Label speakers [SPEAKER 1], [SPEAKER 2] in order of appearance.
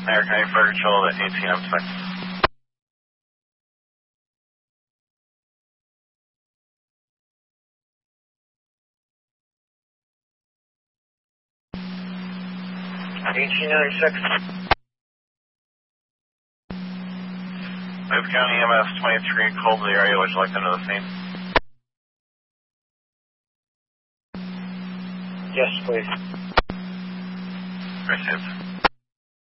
[SPEAKER 1] American County Fire Control at 18 up to Move County EMS 23 called to the area. Would you like to know the scene?
[SPEAKER 2] Yes, please.
[SPEAKER 1] Appreciate it.